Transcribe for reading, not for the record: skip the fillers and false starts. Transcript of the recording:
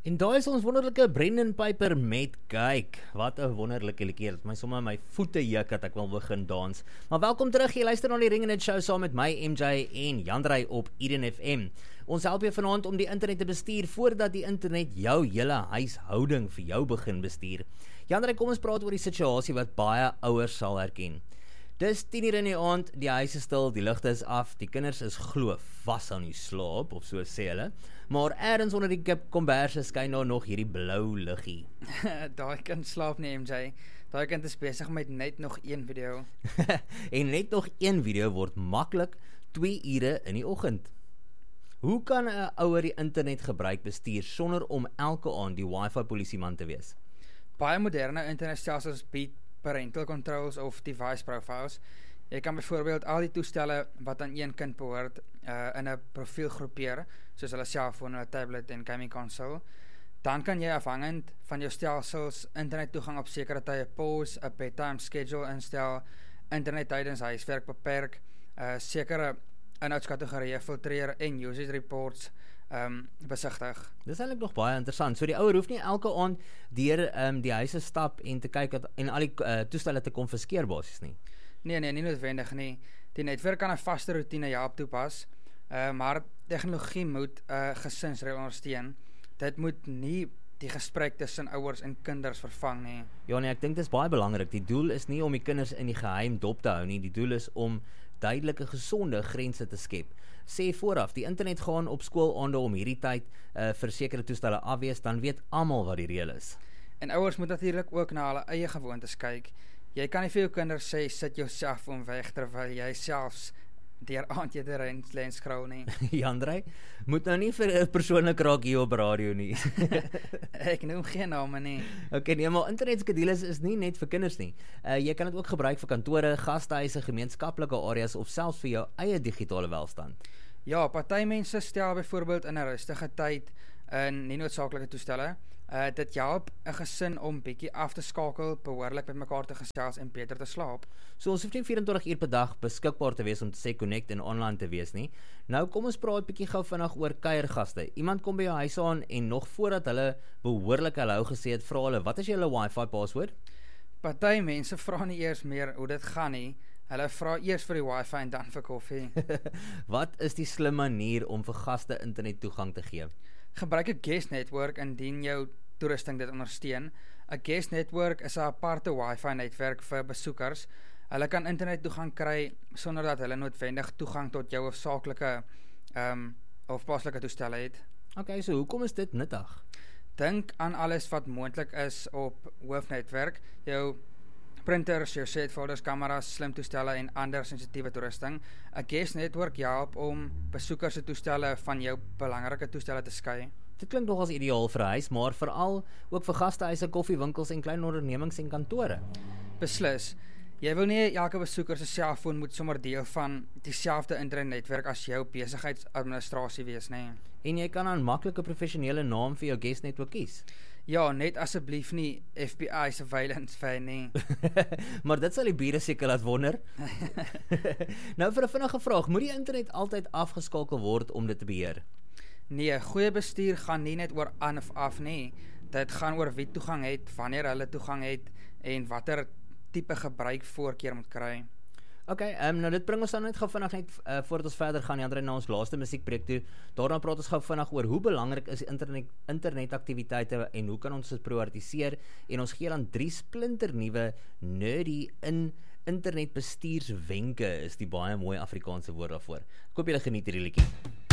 En daar is ons wonderlike Brendan Piper met Kyk. Wat 'n wonderlike liedjie. Dit my sommer my voete juk dat ek wil begin dans. Maar welkom terug. Jy luister na die Ring Net Show saam met my MJ en Jandrey op Eden FM. Ons help jou vanaand om die internet te bestuur voordat die internet jou hele huishouding vir jou begin bestuur. Jandrey, kom ons praat oor die situasie wat baie ouers sal herken. Dis 10:00 in die aand, die huis is stil, die ligte is af, die kinders is glo vas aan die slaap, of so sê hulle. Maar ergens onder die komberse skyn daar nog hierdie blou liggie. Daai kind slaap nie, MJ. Daai kind is besig met net nog een video. En net nog een video word maklik 2 ure in die oggend. Hoe kan 'n ouer die internet gebruik bestuur sonder om elke aand die wifi polisieman te wees? Baie moderne internetstelsels bied parental controls of device profiles. Jy kan byvoorbeeld al die toestelle wat aan een kind behoort in 'n profiel groepeer, soos hulle selfoon, hulle tablet en gaming console. Dan kan jy afhangend van jou stelsels internettoegang op sekere tye pause, 'n bedtime schedule instel, internet tydens huiswerk beperk, sekere inhoudskategorieë filtreer en usage reports besigtig. Dis eintlik nog baie interessant. So die ouer hoef nie elke aand deur die huise stap en te kyk en al die toestelle te konfiskeer basies nie. Nee, nie noodwendig nie. Die netwerk kan 'n vaste roetine help toepas, maar tegnologie moet gesinsreël ondersteun. Dit moet nie die gesprek tussen ouers en kinders vervang nie. Ja nee, ek dink dit is baie belangrik. Die doel is nie om die kinders in die geheim dop te hou nie. Die doel is om duidelike gesonde grense te skep. Sê vooraf, die internet gaan op skoolaande om hierdie tyd vir sekere toestelle afwees, dan weet almal wat die reël is. En ouers moet natuurlik ook na hulle eie gewoontes kyk. Jy kan nie vir jou kinders sê sit jou selfoon weg terwyl jy selfs deur aandete lens scroll nie. Jandrey, moet nou nie vir 'n persoonlik raak hier op radio nie. Ek noem geen name nie. Okay, nee, maar internetskedules is nie net vir kinders nie. Jy kan dit ook gebruik vir kantore, gastehuise, gemeenskaplike areas of selfs vir jou eie digitale welstand. Ja, party mense stel byvoorbeeld in 'n rustige tyd in nie noodsaaklike toestelle. Dit help 'n gesin om bietjie af te skakel, behoorlik met mekaar te gesels en beter te slaap. So ons hoef nie 24 uur per dag beskikbaar te wees om te sê connect en online te wees nie. Nou kom ons praat bietjie gou vinnig oor kuiergaste. Iemand kom by jou huis aan en nog voordat hulle behoorlik hallo gesê het, vra hulle, wat is julle wifi password? Party mense vra nie eers meer hoe dit gaan nie. Hulle vra eers vir die wifi en dan vir koffie. Wat is die slim manier om vir gaste internet toegang te gee? Gebruik 'n guest network indien jou toerusting dit ondersteun. 'n Guest network is 'n aparte wifi netwerk vir besoekers. Hulle kan internet toegang kry sonder dat hulle noodwendig toegang tot jou hoofsaaklike of plaaslike toestelle het. Okay, so hoekom is dit nuttig? Dink aan alles wat moontlik is op hoofnetwerk. Jou printers, jou setfolders, kameras, slimtoestelle en ander sensitiewe toerusting. 'n Guest network help om besoekers se toestelle van jou belangrike toestelle te skei. Dit klink nog as ideaal vir 'n huis, maar veral ook vir gastehuise, koffiewinkels en klein ondernemings en kantore. Beslis. Jy wil nie elke besoeker se selfoon moet sommer deel van dieselfde internetnetwerk as jou besigheidsadministrasie wees nie. En jy kan 'n maklike professionele naam vir jou guest netwerk kies. Ja, net asseblief nie FBI surveillance fan nie. Maar dit sal die bure seker laat wonder. Nou vir 'n vinnige vraag, moet die internet altyd afgeskakel word om dit te beheer? Nee, goeie bestuur gaan nie net oor aan of af nie. Dit gaan oor wie toegang het, wanneer hulle toegang het en watter tipe gebruik voorkeur moet kry. Okay, nou dit bring ons dan net gou vinnig net voordat ons verder gaan, Jandrey, na ons laaste musiekbreek toe. Daarna praat ons gou vinnig oor hoe belangrik is internetaktiwiteite en hoe kan ons dit prioritiseer, en ons gee dan 3 splinternuwe nerdy internetbestuurswenke, is die baie mooi Afrikaanse woord daarvoor. Ek hoop julle geniet hierdie liedjie.